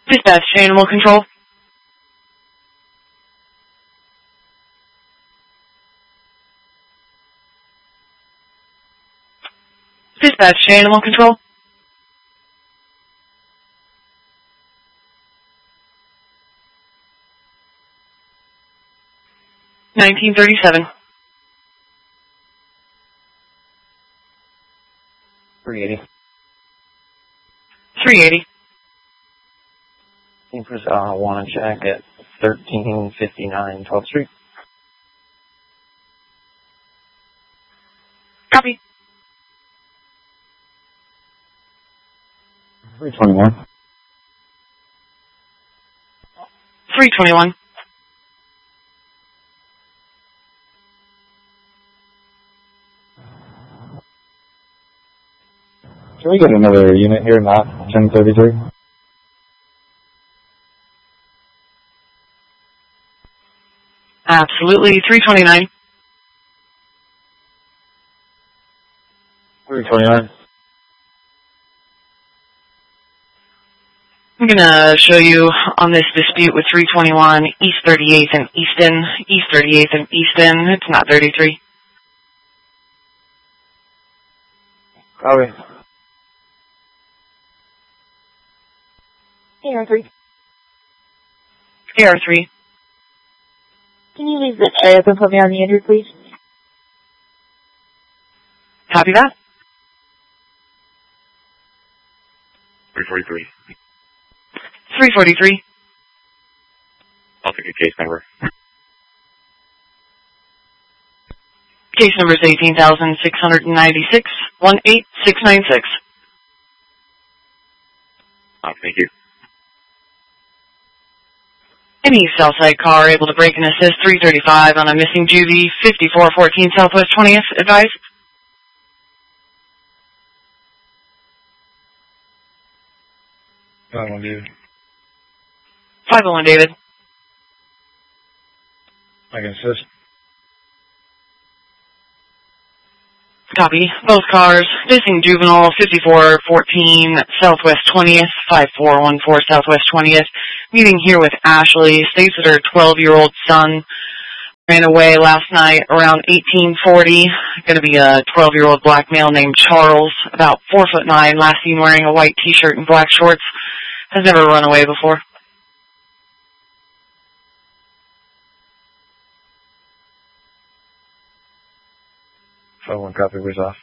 Dispatch to Animal Control. Dispatch to Animal Control. $19.37. 380. 380. Keepers want to check at 1359 12th Street. Copy. 321. 321. Can we get another unit here, not 1033? Absolutely. 329. 329. I'm going to show you on this dispute with 321 East 38th and Easton. East 38th and Easton. It's not 33. Copy. AR3. AR3. Can you leave the area up and put me on the injured, please? Copy that. 343. 343. I'll take a case number. Case number is 18,696, 18696. Thank you. Any Southside car able to brake and assist 335 on a missing juvie, 5414 Southwest 20th, advised. David. 501 David. I can assist. Copy. Both cars. Missing juvenile, 5414 Southwest 20th, 5414 Southwest 20th. Meeting here with Ashley. States that her 12-year-old son ran away last night around 1840. Going to be a 12-year-old black male named Charles, about 4'9", last seen wearing a white T-shirt and black shorts. Has never run away before. So one copy was off.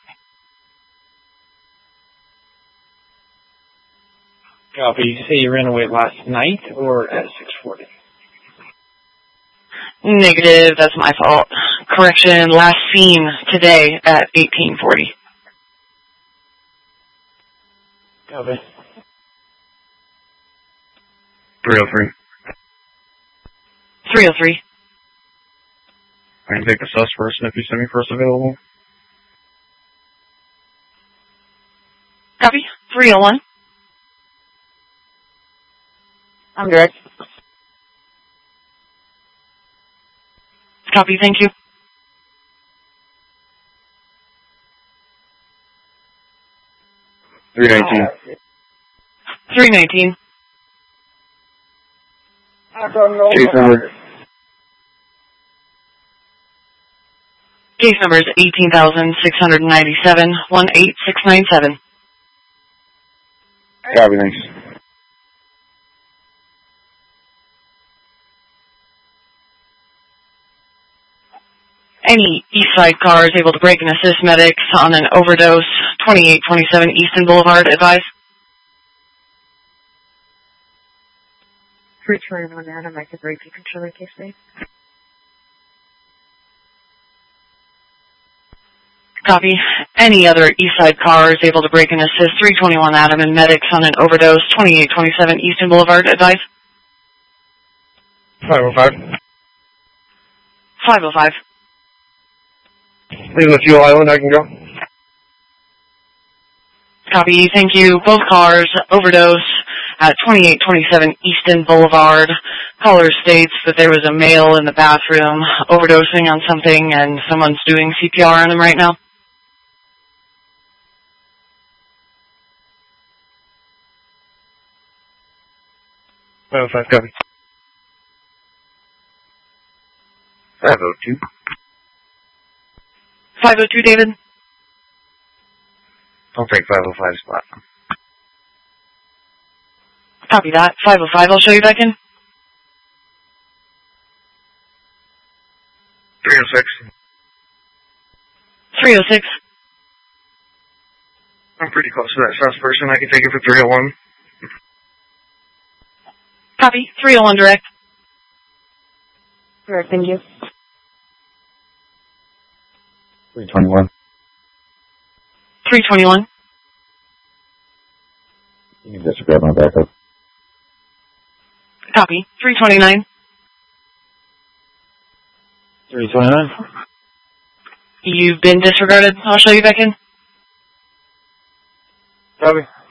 Copy. You say you ran away last night or at 6:40? Negative, that's my fault. Correction, last seen today at 1840. Copy. 303. 303. I can take the sus first, and if you send me first available. Copy. 301. I'm direct. Copy, thank you. $319. 319. Case number. Case number is 18,697, 18697. Copy, thanks. Any East Side car is able to brake and assist medics on an overdose, 2827 Easton Boulevard, advise. 321 Adam, I could break the controller case, please. Copy. Any other East Side car is able to brake and assist 321 Adam and medics on an overdose, 2827 Easton Boulevard, advise. 505. 505. Leaving the fuel island, I can go. Copy, thank you. Both cars overdose at 2827 Easton Boulevard. Caller states that there was a male in the bathroom overdosing on something and someone's doing CPR on him right now. 505, copy. 502. 502, David. I'll take 505 spot. Copy that. 505, I'll show you back in. 306. 306. I'm pretty close to that sus person. I can take it for 301. Copy. 301 direct. Correct, thank you. 321. 321. You can disregard my backup. Copy. 329. 329. You've been disregarded. I'll show you back in. Copy.